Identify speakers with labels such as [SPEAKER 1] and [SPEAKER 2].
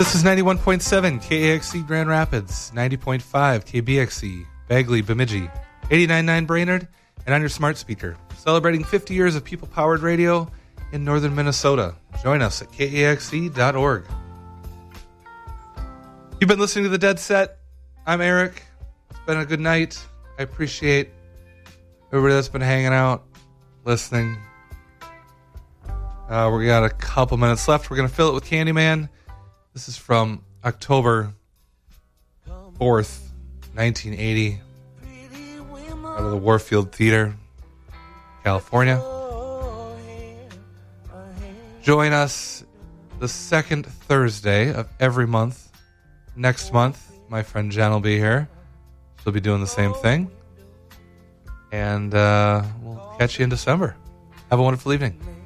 [SPEAKER 1] This is 91.7 KAXE Grand Rapids, 90.5 KBXE, Bagley, Bemidji, 89.9 Brainerd, and on your smart speaker. Celebrating 50 years of people-powered radio in northern Minnesota. Join us at KAXE.org. You've been listening to The Dead Set. I'm Eric. It's been a good night. I appreciate everybody that's been hanging out, listening. We got a couple minutes left. We're going to fill it with Candyman. This is from October 4th, 1980, out of the Warfield Theater, California. Join us the second Thursday of every month. Next month, my friend Jen will be here. She'll be doing the same thing. And we'll catch you in December. Have a wonderful evening.